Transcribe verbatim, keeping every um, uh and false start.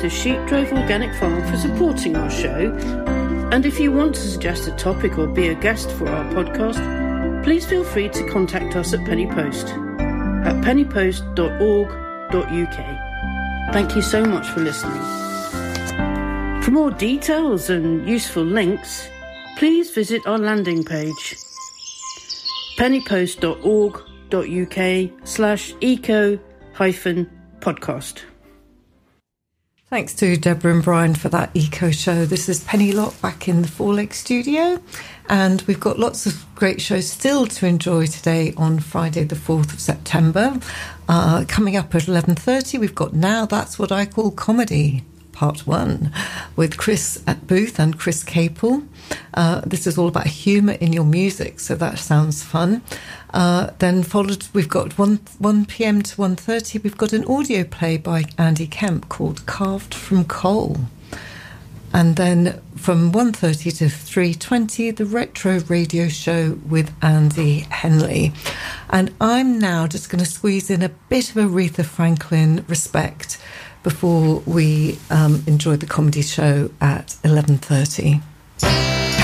to Sheep Drove Organic Farm for supporting our show. And if you want to suggest a topic or be a guest for our podcast, please feel free to contact us at Penny Post at pennypost dot org dot U K. Thank you so much for listening. For more details and useful links, please visit our landing page, pennypost dot org dot U K slash eco hyphen podcast. Thanks to Deborah and Brian for that eco show. This is Penny Lott back in the Four Lake studio, and we've got lots of great shows still to enjoy today on Friday the fourth of September. Uh, coming up at eleven thirty, we've got Now That's What I Call Comedy, Part one, with Chris at Booth and Chris Capel. Uh, this is all about humour in your music, so that sounds fun. Uh, then followed, we've got one p.m. to one thirty, we've got an audio play by Andy Kemp called Carved from Coal. And then from one thirty to three twenty, the Retro Radio Show with Andy Henley. And I'm now just going to squeeze in a bit of Aretha Franklin respect before we um, enjoy the comedy show at eleven thirty.